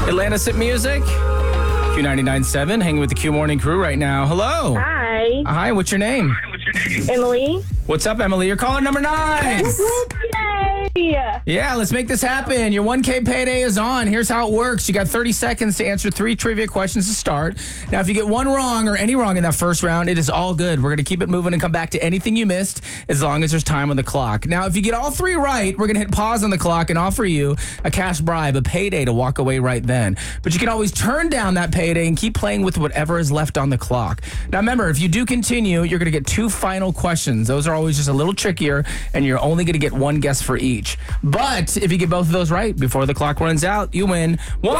Atlantis Hit Music. Q99.7, hanging with the Q Morning Crew right now. Hello. Hi. Hi, what's your name? Emily. What's up, Emily? You're calling number 9. Yay! Yeah, let's make this happen. Your 1K payday is on. Here's how it works. You got 30 seconds to answer 3 trivia questions to start. Now, if you get one wrong or any wrong in that first round, it is all good. We're going to keep it moving and come back to anything you missed as long as there's time on the clock. Now, if you get all 3 right, we're going to hit pause on the clock and offer you a cash bribe, a payday to walk away right then. But you can always turn down that payday and keep playing with whatever is left on the clock. Now, remember, if you do continue, you're going to get 2 final questions. Those are always just a little trickier, and you're only going to get 1 guess for each. But if you get both of those right before the clock runs out, you win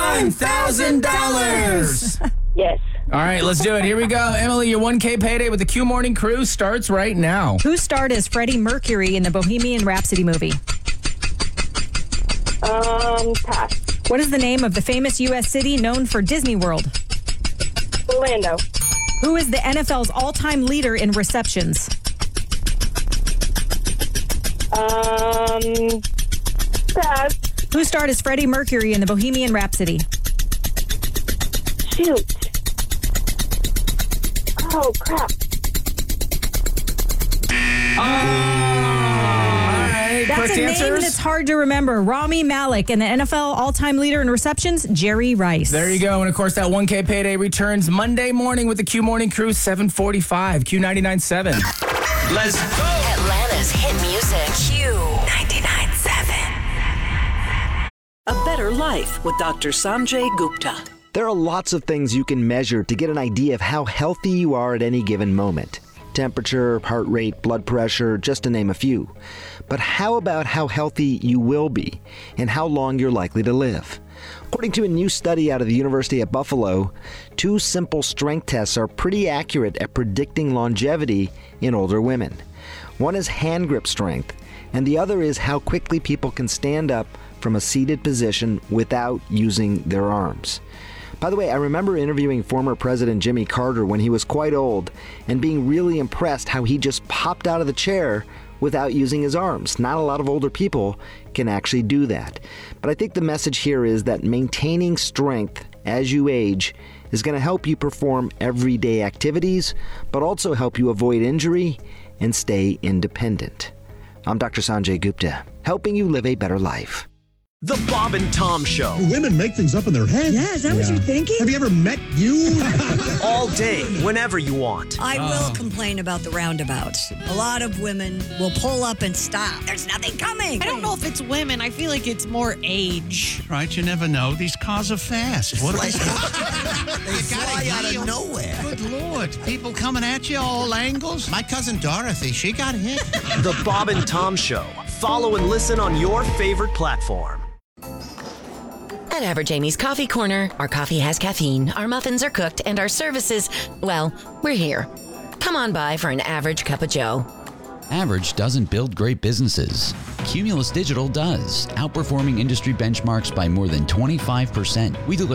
$1,000. Yes. All right, let's do it. Here we go. Emily, your 1K payday with the Q Morning Crew starts right now. Who starred as Freddie Mercury in the Bohemian Rhapsody movie? Pass. What is the name of the famous U.S. city known for Disney World? Orlando. Who is the NFL's all-time leader in receptions? Pass. Who starred as Freddie Mercury in the Bohemian Rhapsody? Shoot. Oh, crap. All right, That's correct a answers. name that's hard to remember. Rami Malek, and the NFL all-time leader in receptions, Jerry Rice. There you go. And, of course, that 1K payday returns Monday morning with the Q Morning Crew, 7:45, Q99.7. Let's go. Atlanta's hit music. Q99.7. A Better Life with Dr. Sanjay Gupta. There are lots of things you can measure to get an idea of how healthy you are at any given moment. Temperature, heart rate, blood pressure, just to name a few. But how about how healthy you will be and how long you're likely to live? According to a new study out of the University of Buffalo, 2 simple strength tests are pretty accurate at predicting longevity in older women. One is hand grip strength, and the other is how quickly people can stand up from a seated position without using their arms. By the way, I remember interviewing former President Jimmy Carter when he was quite old and being really impressed how he just popped out of the chair without using his arms. Not a lot of older people can actually do that. But I think the message here is that maintaining strength as you age is going to help you perform everyday activities, but also help you avoid injury and stay independent. I'm Dr. Sanjay Gupta, helping you live a better life. The Bob and Tom Show. Women make things up in their head. Yeah, is that what you're thinking? Have you ever met you? All day, whenever you want. I will complain about the roundabouts. A lot of women will pull up and stop. There's nothing coming. I don't know if it's women. I feel like it's more age. Right, you never know. These cars are fast. What They fly out of nowhere. Good Lord. People coming at you all angles. My cousin Dorothy, she got hit. The Bob and Tom Show. Follow and listen on your favorite platform. At Average Amy's Coffee Corner, our coffee has caffeine, our muffins are cooked, and our services, well, we're here. Come on by for an average cup of joe. Average doesn't build great businesses. Cumulus Digital does, outperforming industry benchmarks by more than 25%. We deliver